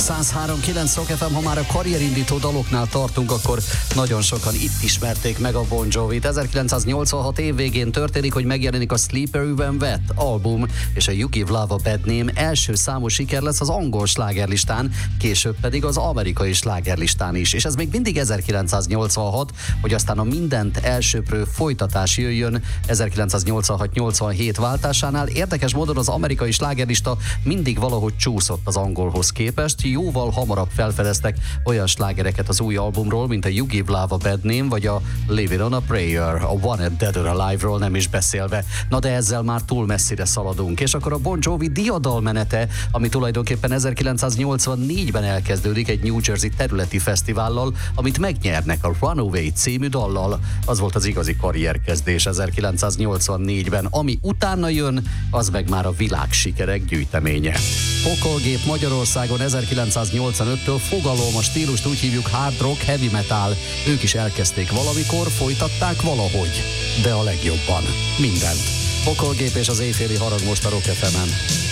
103.9 Rock FM, ha már a karrierindító daloknál tartunk, akkor nagyon sokan itt ismerték meg a Bon Jovit. 1986 év végén történik, hogy megjelenik a Sleeper When Wet album, és a You Give Love a Bad Name első számú siker lesz az angol slágerlistán, később pedig az amerikai slágerlistán is. És ez még mindig 1986, hogy aztán a mindent elsőprő folytatás jöjjön 1986-87 váltásánál. Érdekes módon az amerikai slágerlista mindig valahogy csúszott az angolhoz képest, jóval hamarabb felfedeztek olyan slágereket az új albumról, mint a You Give Love a Bad Name, vagy a Living on a Prayer, a Wanted Dead or Alive-ról nem is beszélve. Na de ezzel már túl messzire szaladunk, és akkor a Bon Jovi diadalmenete, ami tulajdonképpen 1984-ben elkezdődik egy New Jersey területi fesztivállal, amit megnyernek a Runaway című dallal. Az volt az igazi karrierkezdés 1984-ben, ami utána jön, az meg már a világ sikerek gyűjteménye. Pokolgép Magyarországon 1985-től fogalom, a stílust úgy hívjuk hard rock, heavy metal. Ők is elkezdték valamikor, folytatták valahogy, de a legjobban. Mindent. Pokolgép és az éjféli harag most a Rock FM-en.